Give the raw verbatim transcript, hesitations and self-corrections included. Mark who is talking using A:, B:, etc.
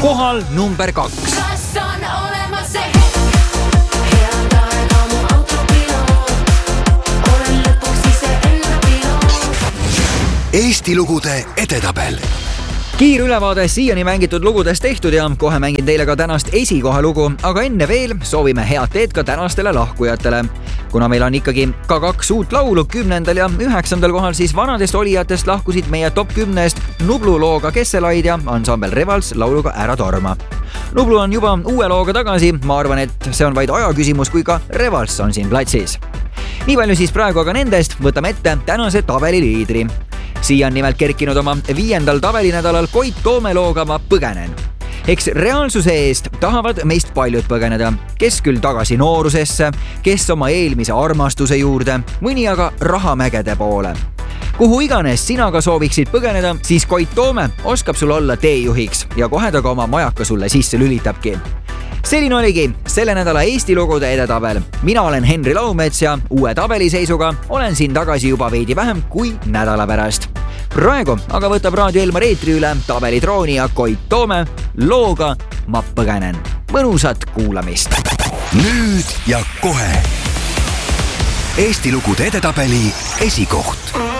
A: kohal number kaks.
B: Kas on olemas see head aega mu autopiloot, olen lõpuks ise enda piloot.
C: Eesti lugude edetabel.
A: Kiirülevaade siiani mängitud lugudest tehtud ja kohe mängin teile ka tänast esikoha lugu, aga enne veel soovime head teed ka tänastele lahkujatele. Kuna meil on ikkagi ka kaks uut laulu kümnendal ja üheksandal kohal, siis vanadest olijatest lahkusid meie top kümnest Nublu looga Kesselaid ja ansambel Revals lauluga Ära torma. Nublu on juba uue looga tagasi, ma arvan, et see on vaid aja küsimus, kui ka Revals on siin platsis. Nii palju siis praegu aga nendest, võtame ette tänase tabeli liidri. Siia on nimelt kerkinud oma viiendal tabelinädalal Koit Toome looga Ma põgenen. Eks reaalsuse eest tahavad meist paljud põgeneda, kes küll tagasi noorusesse, kes oma eelmise armastuse juurde, mõni aga rahamägede poole. Kuhu iganes sina ka sooviksid põgeneda, siis Koit Toome oskab sul olla teejuhiks ja kohe ta ka oma majaka sulle sisse lülitabki. Selline oligi selle nädala Eesti lugude edetabel. Mina olen Henri Laumets ja uue tabeliseisuga olen siin tagasi juba veidi vähem kui nädala pärast. Praegu aga võtab Raadio Elmar eetri üle tabelitrooni ja Koit Toome looga Ma põgenen. Mõnusat kuulamist.
C: Nüüd ja kohe Eesti lugude edetabeli esikoht.